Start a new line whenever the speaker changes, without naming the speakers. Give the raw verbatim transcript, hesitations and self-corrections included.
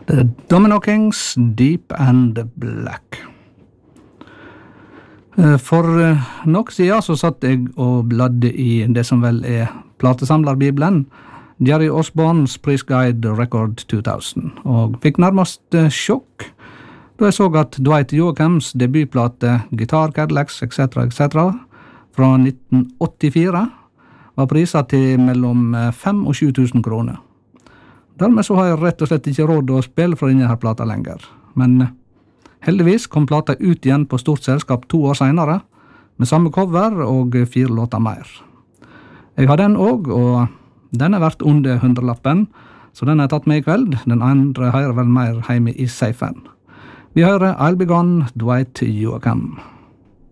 The Domino Kings, Deep and Black. For nok siden så satt jeg og bladde i det som vel er platesamlerbibelen, Jerry Osborne's Priest Guide Record two thousand, og fikk nærmest sjokk da jeg så at Dwight Yoakams debutplate Guitar Cadillacs et cetera et cetera fra nitten åttifire var priset til mellom fem og sju tusen kroner. Dermed så har jeg rett og slett ikke råd å spille fra denne her plata lenger, men heldigvis kom plata ut igjen på stort selskap to år senere, med samme cover og fire låter mer. Jeg har den også, og den er vært under hundrelappen, så den har jeg tatt med i kveld. Den andre hører vel mer hjemme i safen. Vi hører I'll Be Gone, Dwight Yoakam.